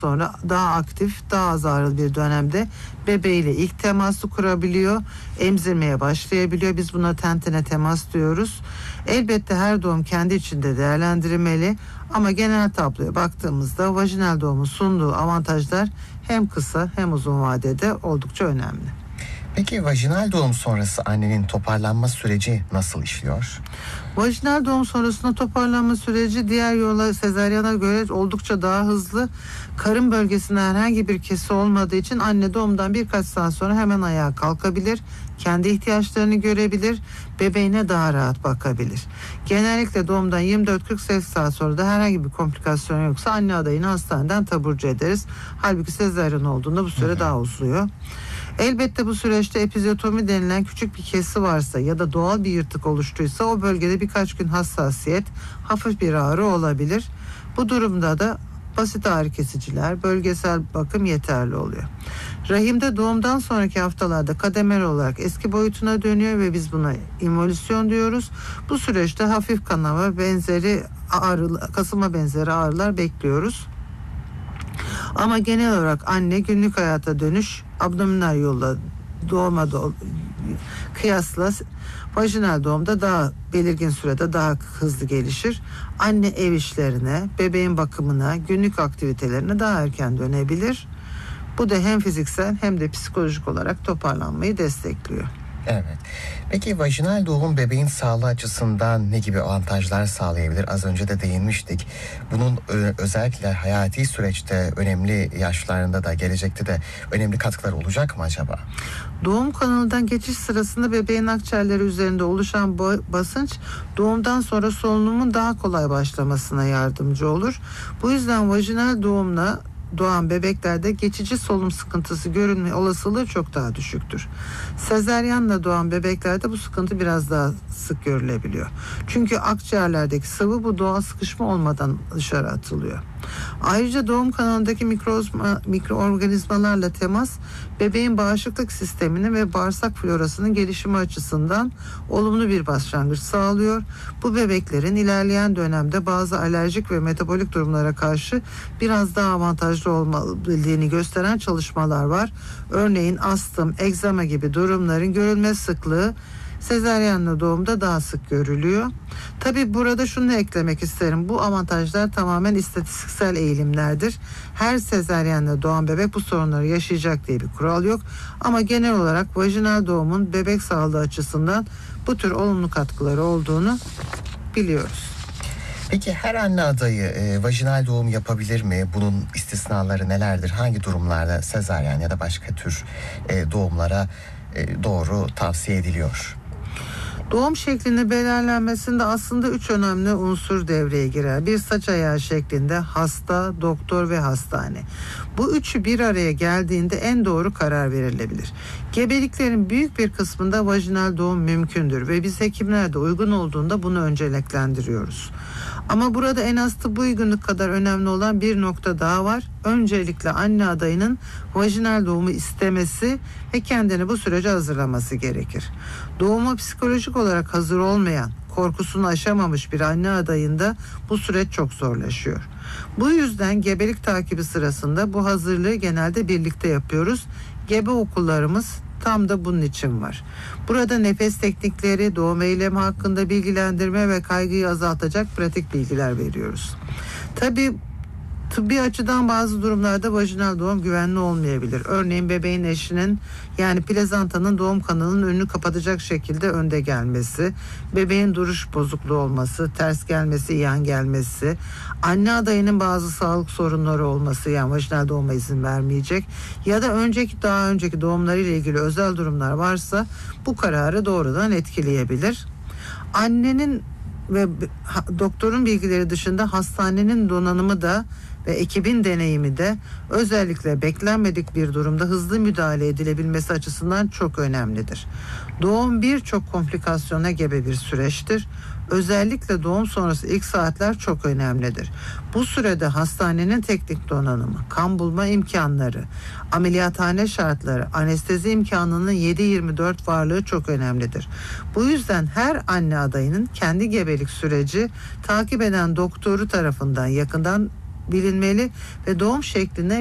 sonra daha aktif, daha az ağrılı bir dönemde bebeğiyle ilk teması kurabiliyor, emzirmeye başlayabiliyor. Biz buna tentene temas diyoruz. Elbette her doğum kendi içinde değerlendirilmeli ama genel tabloya baktığımızda vajinal doğumun sunduğu avantajlar hem kısa hem uzun vadede oldukça önemli. Peki vajinal doğum sonrası annenin toparlanma süreci nasıl işliyor? Vajinal doğum sonrasında toparlanma süreci diğer yolla sezaryana göre oldukça daha hızlı. Karın bölgesinde herhangi bir kesi olmadığı için anne doğumdan birkaç saat sonra hemen ayağa kalkabilir. Kendi ihtiyaçlarını görebilir. Bebeğine daha rahat bakabilir. Genellikle doğumdan 24-48 saat sonra da herhangi bir komplikasyon yoksa anne adayını hastaneden taburcu ederiz. Halbuki sezaryen olduğunda bu süre daha uzuyor. Elbette bu süreçte epizotomi denilen küçük bir kesi varsa ya da doğal bir yırtık oluştuysa o bölgede birkaç gün hassasiyet, hafif bir ağrı olabilir. Bu durumda da basit ağrı kesiciler, bölgesel bakım yeterli oluyor. Rahimde doğumdan sonraki haftalarda kademeli olarak eski boyutuna dönüyor ve biz buna involüsyon diyoruz. Bu süreçte hafif kanama benzeri kasılma benzeri ağrılar bekliyoruz. Ama genel olarak anne günlük hayata dönüş abdominal yolla doğuma kıyasla vajinal doğumda daha belirgin sürede daha hızlı gelişir. Anne ev işlerine, bebeğin bakımına, günlük aktivitelerine daha erken dönebilir. Bu da hem fiziksel hem de psikolojik olarak toparlanmayı destekliyor. Evet. Peki vajinal doğum bebeğin sağlığı açısından ne gibi avantajlar sağlayabilir? Az önce de değinmiştik. Bunun özellikle hayati süreçte önemli yaşlarında da gelecekte de önemli katkıları olacak mı acaba? Doğum kanalından geçiş sırasında bebeğin akciğerleri üzerinde oluşan basınç doğumdan sonra solunumun daha kolay başlamasına yardımcı olur. Bu yüzden vajinal doğumla doğan bebeklerde geçici solunum sıkıntısı görülme olasılığı çok daha düşüktür. Sezaryenle doğan bebeklerde bu sıkıntı biraz daha sık görülebiliyor. Çünkü akciğerlerdeki sıvı bu doğal sıkışma olmadan dışarı atılıyor. Ayrıca doğum kanalındaki mikroorganizmalarla temas bebeğin bağışıklık sistemini ve bağırsak florasının gelişimi açısından olumlu bir başlangıç sağlıyor. Bu bebeklerin ilerleyen dönemde bazı alerjik ve metabolik durumlara karşı biraz daha avantajlı olabildiğini gösteren çalışmalar var. Örneğin astım, egzama gibi durumların görülme sıklığı sezaryenle doğumda daha sık görülüyor. Tabii burada şunu eklemek isterim. Bu avantajlar tamamen istatistiksel eğilimlerdir. Her sezaryenle doğan bebek bu sorunları yaşayacak diye bir kural yok. Ama genel olarak vajinal doğumun bebek sağlığı açısından bu tür olumlu katkıları olduğunu biliyoruz. Peki her anne adayı vajinal doğum yapabilir mi? Bunun istisnaları nelerdir? Hangi durumlarda sezaryen ya da başka tür doğumlara doğru tavsiye ediliyor? Doğum şeklinin belirlenmesinde aslında 3 önemli unsur devreye girer. Bir saç ayağı şeklinde hasta, doktor ve hastane. Bu üçü bir araya geldiğinde en doğru karar verilebilir. Gebeliklerin büyük bir kısmında vajinal doğum mümkündür ve biz hekimler de uygun olduğunda bunu önceliklendiriyoruz. Ama burada en az tıbbi uygunluk kadar önemli olan bir nokta daha var. Öncelikle anne adayının vajinal doğumu istemesi ve kendini bu sürece hazırlaması gerekir. Doğuma psikolojik olarak hazır olmayan, korkusunu aşamamış bir anne adayında bu süreç çok zorlaşıyor. Bu yüzden gebelik takibi sırasında bu hazırlığı genelde birlikte yapıyoruz. Gebe okullarımız tam da bunun için var. Burada nefes teknikleri, doğum eylemi hakkında bilgilendirme ve kaygıyı azaltacak pratik bilgiler veriyoruz. Tabii tıbbi açıdan bazı durumlarda vajinal doğum güvenli olmayabilir. Örneğin bebeğin eşinin yani plazantanın doğum kanalının önünü kapatacak şekilde önde gelmesi, bebeğin duruş bozukluğu olması, ters gelmesi, yan gelmesi, anne adayının bazı sağlık sorunları olması yani vajinal doğuma izin vermeyecek ya da daha önceki doğumlarıyla ilgili özel durumlar varsa bu kararı doğrudan etkileyebilir. Annenin ve doktorun bilgileri dışında hastanenin donanımı da ve ekibin deneyimi de özellikle beklenmedik bir durumda hızlı müdahale edilebilmesi açısından çok önemlidir. Doğum birçok komplikasyona gebe bir süreçtir. Özellikle doğum sonrası ilk saatler çok önemlidir. Bu sürede hastanenin teknik donanımı, kan bulma imkanları, ameliyathane şartları, anestezi imkanının 7/24 varlığı çok önemlidir. Bu yüzden her anne adayının kendi gebelik süreci takip eden doktoru tarafından yakından bilinmeli ve doğum şekline